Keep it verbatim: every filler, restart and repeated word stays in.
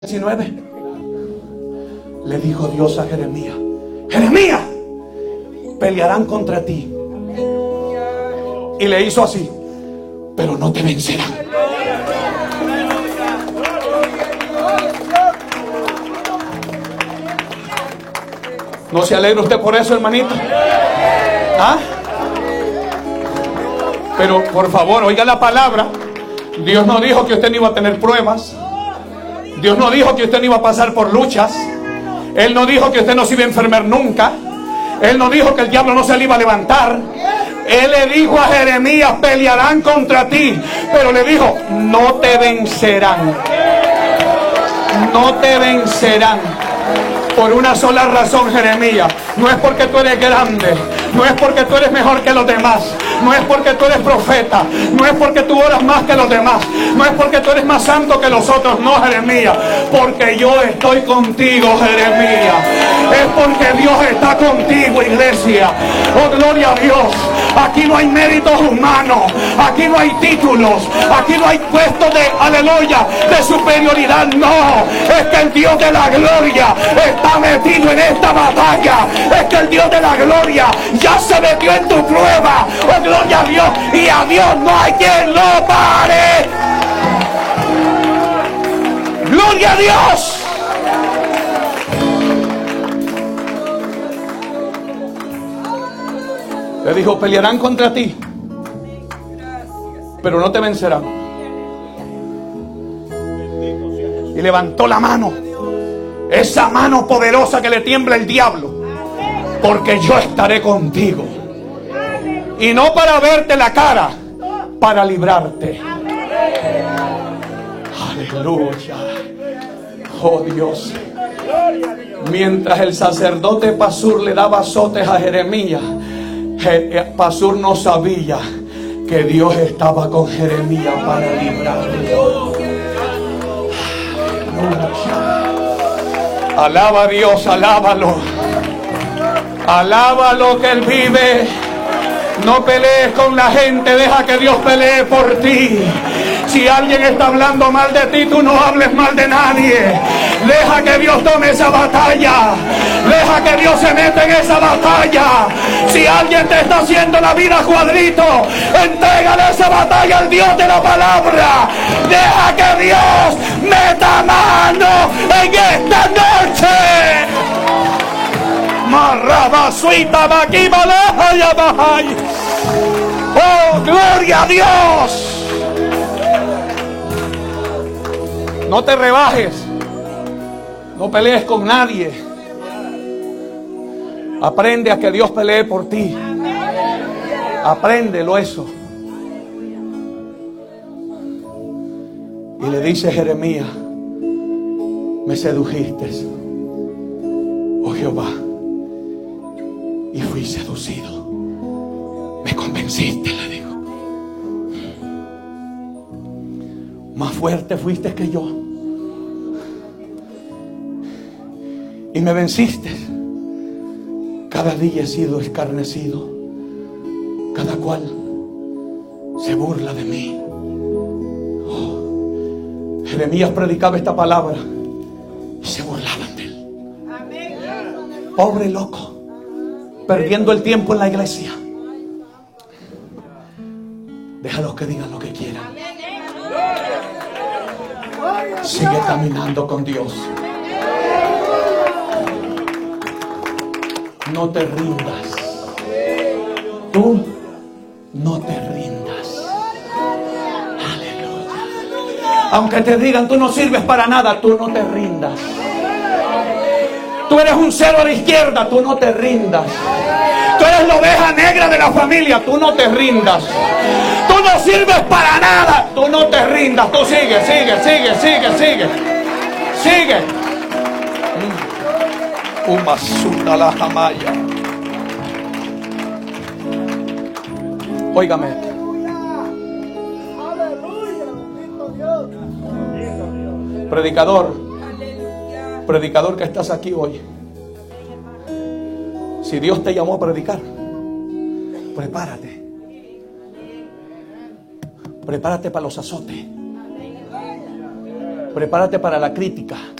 diecinueve, le dijo Dios a Jeremías: Jeremías, pelearán contra ti. Y le hizo así: pero no te vencerán. ¿No se alegra usted por eso, hermanito? ¿Ah? Pero por favor, oiga la palabra. Dios no dijo que usted no iba a tener pruebas. Dios no dijo que usted no iba a pasar por luchas. Él no dijo que usted no se iba a enfermar nunca. Él no dijo que el diablo no se le iba a levantar. Él le dijo a Jeremías: pelearán contra ti. Pero le dijo: no te vencerán. No te vencerán. Por una sola razón, Jeremías. No es porque tú eres grande. No es porque tú eres mejor que los demás. No es porque tú eres profeta. No es porque tú oras más que los demás. No es porque tú eres más santo que los otros. No, Jeremías. Porque yo estoy contigo, Jeremías. Es porque Dios está contigo, iglesia. Oh, gloria a Dios. Aquí no hay méritos humanos. Aquí no hay títulos. Aquí no hay puestos de, aleluya, de superioridad. No. Es que el Dios de la gloria está metido en esta batalla. Es que el Dios de la gloria ya se metió en tu prueba. Oh, gloria a Dios. Y a Dios no hay quien lo pare. Gloria a Dios. Le dijo: pelearán contra ti, pero no te vencerán. Y levantó la mano, esa mano poderosa que le tiembla el diablo, porque yo estaré contigo. Y no para verte la cara, para librarte. Aleluya. Oh Dios. Mientras el sacerdote Pasur le daba azotes a Jeremías, Pasur no sabía que Dios estaba con Jeremías para librarlo. Alaba a Dios, alábalo. Alábalo que Él vive. No pelees con la gente, deja que Dios pelee por ti. Si alguien está hablando mal de ti, tú no hables mal de nadie. Deja que Dios tome esa batalla. Deja que Dios se meta en esa batalla. Si alguien te está haciendo la vida cuadrito, entrégale esa batalla al Dios de la palabra. Deja que Dios meta mano en esta noche. Oh, gloria a Dios. No te rebajes. No pelees con nadie. Aprende a que Dios pelee por ti. Apréndelo eso. Y le dice Jeremías: me sedujiste, oh Jehová, y fui seducido. Me convenciste, le digo. Más fuerte fuiste que yo. Y me venciste. Cada día he sido escarnecido. Cada cual se burla de mí. Oh. Jeremías predicaba esta palabra y se burlaban de él. Pobre loco, perdiendo el tiempo en la iglesia. Déjalos que digan lo que quieran. Sigue caminando con Dios. No te rindas. Tú no te rindas. Aleluya. Aunque te digan tú no sirves para nada, tú no te rindas. Tú eres un cero a la izquierda, tú no te rindas. Tú eres la oveja negra de la familia, tú no te rindas. Tú no sirves para nada, tú no te rindas. Tú sigue, sigue, sigue, sigue, sigue. Sigue. Umasuta la jamaya. Óigame. Predicador, predicador que estás aquí hoy. Si Dios te llamó a predicar, prepárate. Prepárate para los azotes. Prepárate para la crítica.